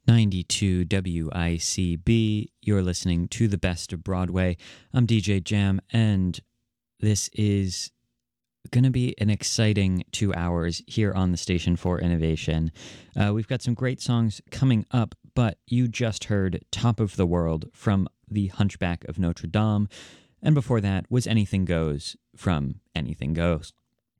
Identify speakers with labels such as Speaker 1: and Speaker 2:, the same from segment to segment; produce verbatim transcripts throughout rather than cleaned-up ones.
Speaker 1: ninety-two W I C B. You're listening to the best of Broadway. I'm D J Jam, and this is going to be an exciting two hours here on the Station for Innovation. Uh, we've got some great songs coming up, but you just heard Top of the World from The Hunchback of Notre Dame, and before that was Anything Goes from Anything Goes.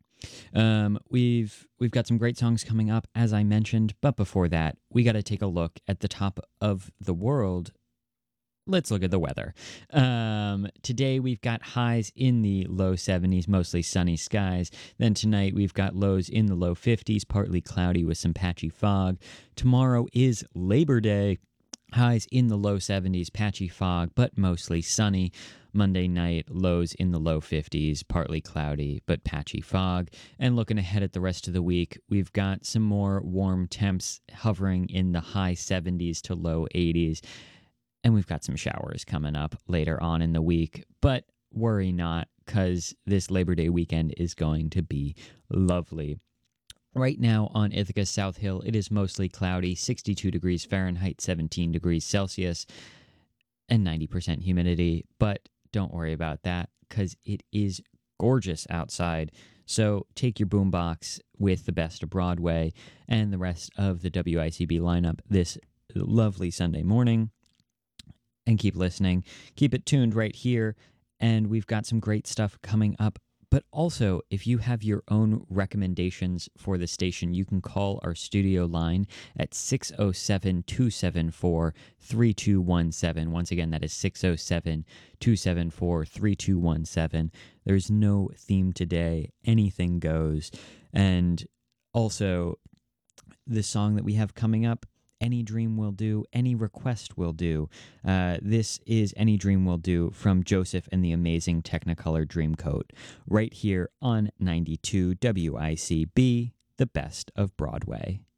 Speaker 1: Um, we've we've got some great songs coming up, as I mentioned, but before that, we got to take a look at the top of the world. Let's look at the weather. Um, today we've got highs in the low seventies, mostly sunny skies. Then tonight we've got lows in the low fifties, partly cloudy with some patchy fog. Tomorrow is Labor Day. Highs in the low seventies, patchy fog, but mostly sunny. Monday night, lows in the low fifties, partly cloudy, but patchy fog. And looking ahead at the rest of the week, we've got some more warm temps hovering in the high seventies to low eighties. And we've got some showers coming up later on in the week. But worry not, because this Labor Day weekend is going to be lovely. Right now on Ithaca South Hill, it is mostly cloudy, sixty-two degrees Fahrenheit, seventeen degrees Celsius, and ninety percent humidity. But don't worry about that, because it is gorgeous outside. So take your boombox with the best of Broadway and the rest of the W I C B lineup this lovely Sunday morning, and keep listening. Keep it tuned right here, and we've got some great stuff coming up. But also, if you have your own recommendations for the station, you can call our studio line at six oh seven, two seven four, three two one seven. Once again, that is six oh seven, two seven four, three two one seven. There's no theme today. Anything goes. And also, the song that we have coming up, Any Dream Will Do, Any Request Will Do. Uh, this is Any Dream Will Do from Joseph and the Amazing Technicolor Dreamcoat, right here on ninety-two W I C B, the best of Broadway.